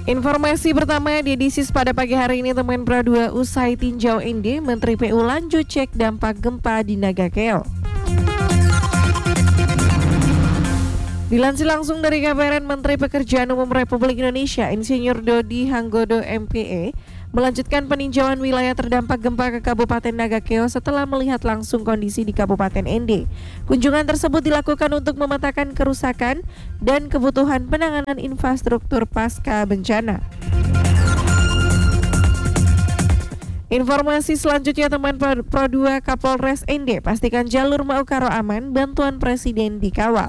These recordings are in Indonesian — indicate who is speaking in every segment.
Speaker 1: Informasi pertama di edisi pada pagi hari ini, teman Pro 2, usai tinjau ND, Menteri PU lanjut cek dampak gempa di Nagakeo. Dilansir langsung dari KBRN, Menteri Pekerjaan Umum Republik Indonesia Insinyur Dodi Hanggodo MPE melanjutkan peninjauan wilayah terdampak gempa ke Kabupaten Nagakeo setelah melihat langsung kondisi di Kabupaten ND. Kunjungan tersebut dilakukan untuk memetakan kerusakan dan kebutuhan penanganan infrastruktur pasca bencana. Informasi selanjutnya, teman Pro 2, Kapolres ND pastikan jalur Maukaro aman, bantuan Presiden dikawal.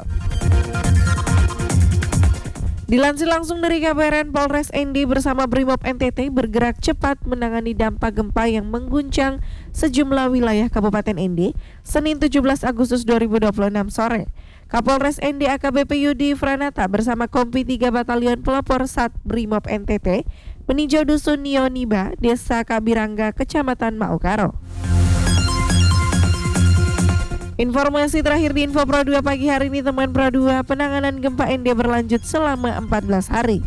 Speaker 1: Dilansir langsung dari KBRN, Polres ND bersama Brimob NTT bergerak cepat menangani dampak gempa yang mengguncang sejumlah wilayah Kabupaten ND Senin 17 Agustus 2026 sore. Kapolres ND AKBP Yudi Franata bersama Kompi 3 Batalion Pelopor Sat Brimob NTT meninjau Dusun Nioniba, Desa Kabirangga, Kecamatan Maukaro. Informasi terakhir di Info Pro 2 pagi hari ini, teman Pro 2, penanganan gempa ND berlanjut selama 14 hari.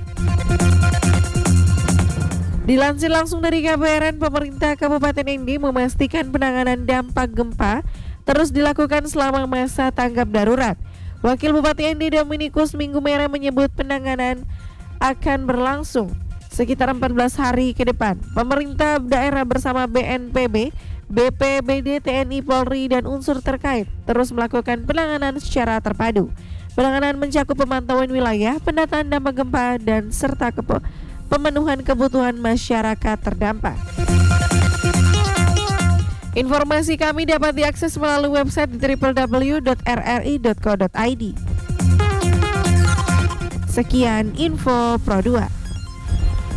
Speaker 1: Dilansir langsung dari KBRN, pemerintah Kabupaten ND memastikan penanganan dampak gempa terus dilakukan selama masa tanggap darurat. Wakil Bupati ND Dominikus Minggu Merah menyebut penanganan akan berlangsung sekitar 14 hari ke depan. Pemerintah daerah bersama BNPB, BPBD, TNI, Polri, dan unsur terkait terus melakukan penanganan secara terpadu. Penanganan mencakup pemantauan wilayah, pendataan dampak gempa, dan serta pemenuhan kebutuhan masyarakat terdampak. Informasi kami dapat diakses melalui website di www.rri.co.id. Sekian Info Pro 2.